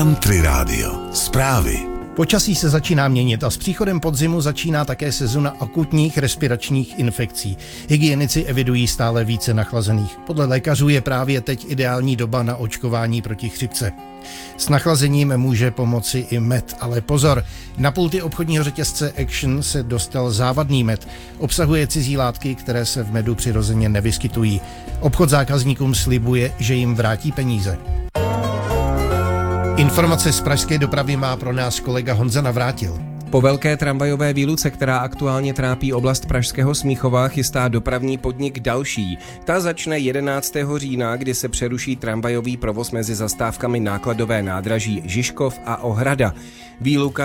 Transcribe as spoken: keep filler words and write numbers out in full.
Country Radio. Zprávy. Počasí se začíná měnit a s příchodem podzimu začíná také sezona akutních respiračních infekcí. Hygienici evidují stále více nachlazených. Podle lékařů je právě teď ideální doba na očkování proti chřipce. S nachlazením může pomoci i med, ale pozor, na pulty obchodního řetězce Action se dostal závadný med. Obsahuje cizí látky, které se v medu přirozeně nevyskytují. Obchod zákazníkům slibuje, že jim vrátí peníze. Informace z pražské dopravy má pro nás kolega Honza Navrátil. Po velké tramvajové výluce, která aktuálně trápí oblast pražského Smíchova, chystá dopravní podnik další. Ta začne jedenáctého října, kdy se přeruší tramvajový provoz mezi zastávkami nákladové nádraží Žižkov a Ohrada. Výluka